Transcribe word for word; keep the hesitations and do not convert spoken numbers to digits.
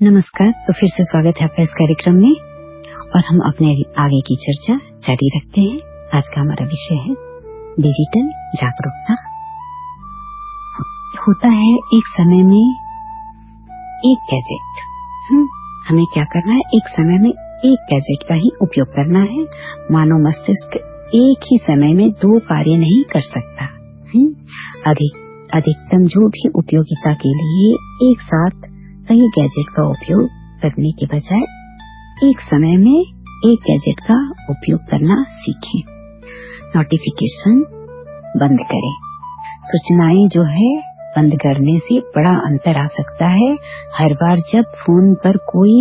नमस्कार। तो फिर से स्वागत है आपका इस कार्यक्रम में और हम अपने आगे की चर्चा जारी रखते हैं। आज का हमारा विषय है डिजिटल जागरूकता। होता है एक समय में एक गैजेट, हम हमें क्या करना है, एक समय में एक गैजेट का ही उपयोग करना है। मानव मस्तिष्क एक ही समय में दो कार्य नहीं कर सकता। अधिक अधिकतम जो भी उपयोगिता के लिए एक साथ कई गैजेट का उपयोग करने के बजाय एक समय में एक गैजेट का उपयोग करना सीखें। नोटिफिकेशन बंद करें। सूचनाएं जो है बंद करने से बड़ा अंतर आ सकता है। हर बार जब फोन पर कोई